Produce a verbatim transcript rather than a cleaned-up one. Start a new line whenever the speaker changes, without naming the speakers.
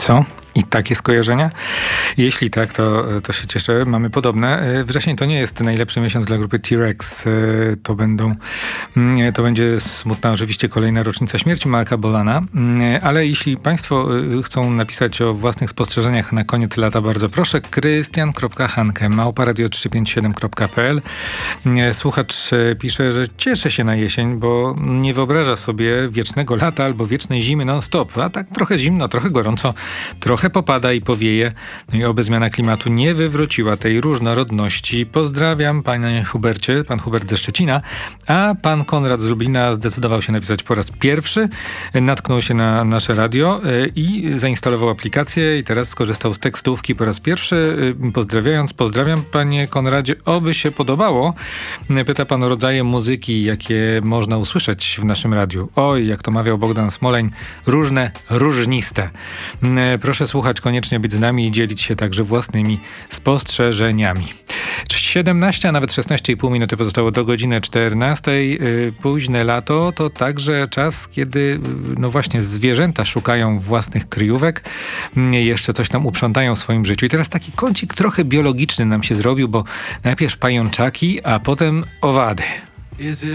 Co? I takie skojarzenia? Jeśli tak, to, to się cieszę. Mamy podobne. Wrzesień to nie jest najlepszy miesiąc dla grupy T-Rex. To będą, to będzie smutna oczywiście kolejna rocznica śmierci Marka Bolana. Ale jeśli państwo chcą napisać o własnych spostrzeżeniach na koniec lata, bardzo proszę. krystian kropka hanke małpa radio trzysta pięćdziesiąt siedem kropka p l. Słuchacz pisze, że cieszy się na jesień, bo nie wyobraża sobie wiecznego lata albo wiecznej zimy non-stop. A tak trochę zimno, trochę gorąco, trochę popada i powieje. No i oby zmiana klimatu nie wywróciła tej różnorodności. Pozdrawiam, panie Hubercie, pan Hubert ze Szczecina, a pan Konrad z Lublina zdecydował się napisać po raz pierwszy. Natknął się na nasze radio i zainstalował aplikację i teraz skorzystał z tekstówki po raz pierwszy. Pozdrawiając, pozdrawiam panie Konradzie, oby się podobało. Pyta pan o rodzaje muzyki, jakie można usłyszeć w naszym radiu. Oj, jak to mawiał Bogdan Smoleń, różne, różniste. Proszę słuchać, koniecznie być z nami i dzielić się także własnymi spostrzeżeniami. siedemnaście, a nawet szesnaście i pół minuty pozostało do godziny czternastej. Późne lato to także czas, kiedy no właśnie zwierzęta szukają własnych kryjówek. Jeszcze coś tam uprzątają w swoim życiu. I teraz taki kącik trochę biologiczny nam się zrobił, bo najpierw pajączaki, a potem owady. Is it